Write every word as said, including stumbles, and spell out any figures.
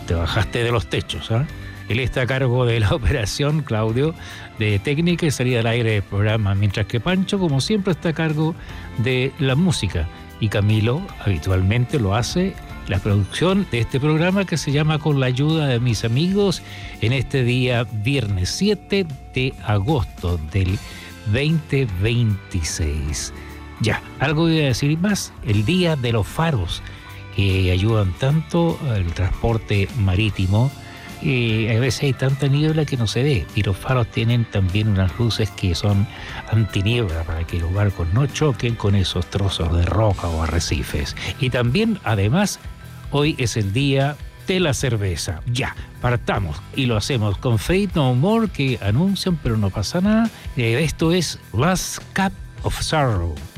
te bajaste de los techos, ¿ah? ¿eh? Él está a cargo de la operación, Claudio, de técnica y salida al aire del programa, mientras que Pancho, como siempre, está a cargo de la música. Y Camilo habitualmente lo hace, la producción de este programa que se llama Con la ayuda de mis amigos, en este día viernes siete de agosto del veinte veintiséis. Ya, algo iba a decir más, el día de los faros, que ayudan tanto al transporte marítimo. Eh, a veces hay tanta niebla que no se ve, y los faros tienen también unas luces que son antiniebla para que los barcos no choquen con esos trozos de roca o arrecifes. Y también, además, hoy es el día de la cerveza. Ya, partamos y lo hacemos con Faith No More, que anuncian pero no pasa nada. Eh, esto es Last Cup of Sorrow.